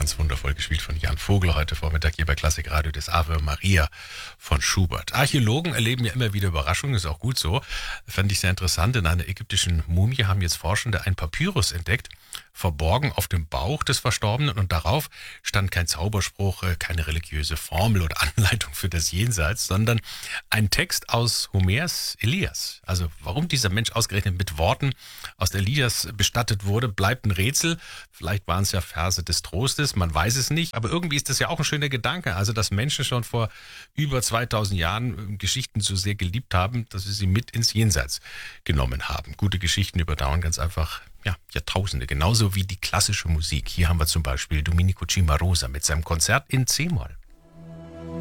ganz wundervoll gespielt von Jan Vogel heute Vormittag hier bei Klassik Radio, das Ave Maria von Schubert. Archäologen erleben ja immer wieder Überraschungen, ist auch gut so. Fand ich sehr interessant. In einer ägyptischen Mumie haben jetzt Forschende ein Papyrus entdeckt, verborgen auf dem Bauch des Verstorbenen, und darauf stand kein Zauberspruch, keine religiöse Formel oder Anleitung für das Jenseits, sondern ein Text aus Homers Elias. Also warum dieser Mensch ausgerechnet mit Worten aus der Elias bestattet wurde, bleibt ein Rätsel. Vielleicht waren es ja Verse des Trostes, man weiß es nicht. Aber irgendwie ist das ja auch ein schöner Gedanke. Also dass Menschen schon vor über 2000 Jahren Geschichten so sehr geliebt haben, dass sie sie mit ins Jenseits genommen haben. Gute Geschichten überdauern ganz einfach Jahrtausende, genauso wie die klassische Musik. Hier haben wir zum Beispiel Domenico Cimarosa mit seinem Konzert in C-Moll.